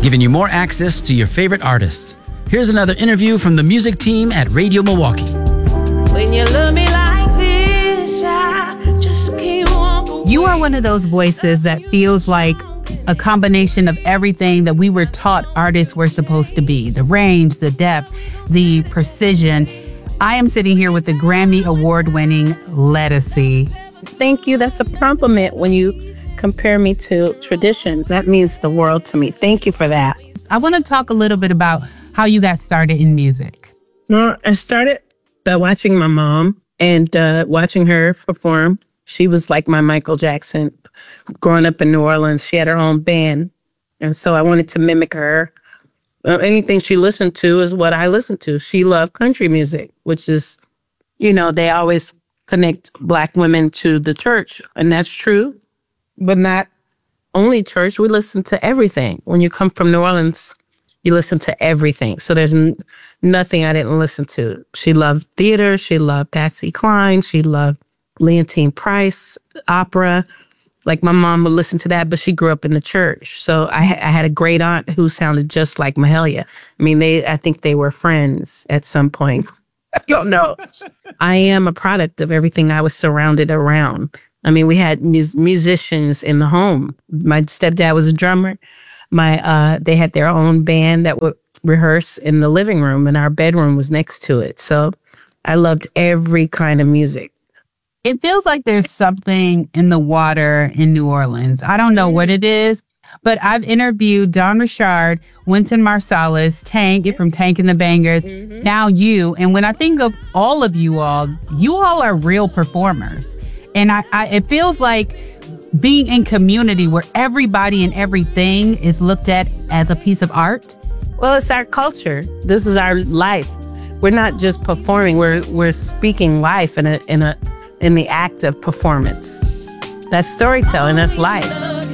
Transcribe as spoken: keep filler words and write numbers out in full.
giving you more access to your favorite artists. Here's another interview from the music team at Radio Milwaukee. When you love me like this, I just can't walk away. You are one of those voices that feels like a combination of everything that we were taught artists were supposed to be. The range, the depth, the precision. I am sitting here with the Grammy Award-winning Ledisi. Thank you. That's a compliment when you compare me to tradition. That means the world to me. Thank you for that. I want to talk a little bit about how you got started in music. No, I started by watching my mom and uh, watching her perform. She was like my Michael Jackson. Growing up in New Orleans, she had her own band. And so I wanted to mimic her. Uh, anything she listened to is what I listened to. She loved country music, which is, you know, they always connect Black women to the church. And that's true, but not only church. We listen to everything. When you come from New Orleans, you listen to everything. So there's n- nothing I didn't listen to. She loved theater. She loved Patsy Cline. She loved Leontyne Price, opera. Like my mom would listen to that, but she grew up in the church. So I, ha- I had a great aunt who sounded just like Mahalia. I mean, they I think they were friends at some point. I don't know. I am a product of everything I was surrounded around. I mean, we had mus- musicians in the home. My stepdad was a drummer. My uh, they had their own band that would rehearse in the living room, and our bedroom was next to it. So I loved every kind of music. It feels like there's something in the water in New Orleans. I don't know what it is, but I've interviewed Dawn Richard, Wynton Marsalis, Tank from Tank and the Bangers, mm-hmm. now you. And when I think of all of you all, you all are real performers. And I, I it feels like being in community where everybody and everything is looked at as a piece of art. Well, it's our culture. This is our life. We're not just performing. We're we're speaking life in a in a in the act of performance. That's storytelling. That's life.